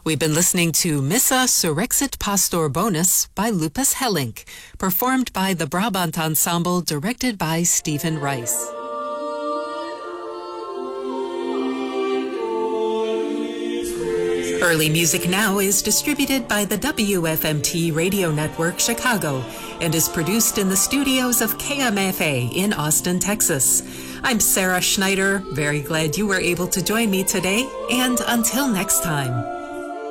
We've been listening to Missa Surrexit Pastor Bonus by Lupus Hellink, performed by the Brabant Ensemble, directed by Stephen Rice. Early Music Now is distributed by the WFMT Radio Network Chicago and is produced in the studios of KMFA in Austin, Texas. I'm Sarah Schneider, very glad you were able to join me today, and until next time.